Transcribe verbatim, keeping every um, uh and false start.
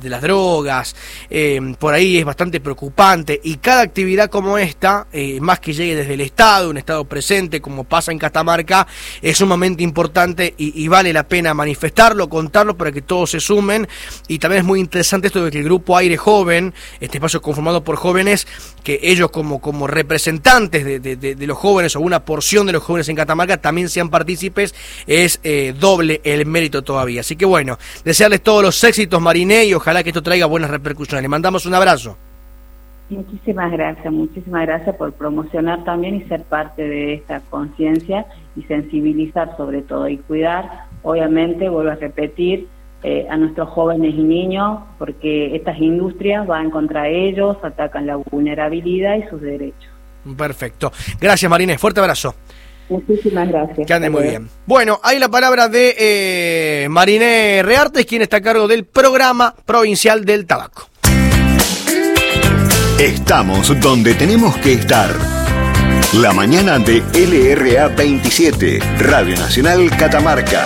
de las drogas, eh, por ahí es bastante preocupante, y cada actividad como esta, eh, más que llegue desde el Estado, un Estado presente, como pasa en Catamarca, es sumamente importante y, y vale la pena manifestarlo, contarlo para que todos se sumen. Y también es muy interesante esto de que el grupo Aire Joven, este espacio conformado por jóvenes, que ellos como, como representantes de, de, de, de los jóvenes o una porción de los jóvenes en Catamarca también sean partícipes, es eh, doble el mérito todavía. Así que bueno, desearles todos los éxitos, Mariné, y ojalá que esto traiga buenas repercusiones. Le mandamos un abrazo. Muchísimas gracias, muchísimas gracias por promocionar también y ser parte de esta conciencia y sensibilizar sobre todo y cuidar, obviamente, vuelvo a repetir, eh, a nuestros jóvenes y niños, porque estas industrias van contra ellos, atacan la vulnerabilidad y sus derechos. Perfecto. Gracias, Mariné. Fuerte abrazo. Muchísimas gracias. Que ande muy bien. Bueno, hay la palabra de eh, Mariné Reartes, quien está a cargo del Programa Provincial del Tabaco. Estamos donde tenemos que estar. La mañana de L R A veintisiete, Radio Nacional Catamarca.